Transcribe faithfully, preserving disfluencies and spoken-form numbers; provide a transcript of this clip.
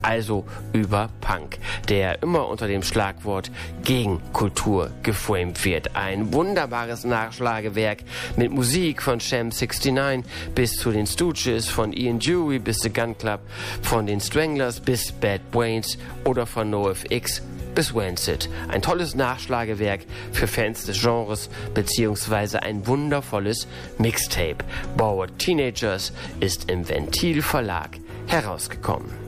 also über Punk, der immer unter dem Schlagwort Gegenkultur geframed wird. Ein wunderbares Nachschlagewerk mit Musik von Sham neunundsechzig bis zu den Stooges, von Ian Dury bis The Gun Club, von den Stranglers bis Bad Brains oder von NoFX bis Rancid. Ein tolles Nachschlagewerk für Fans des Genres, beziehungsweise ein wundervolles Mixtape. Bored Teenagers ist im Ventil Verlag herausgekommen.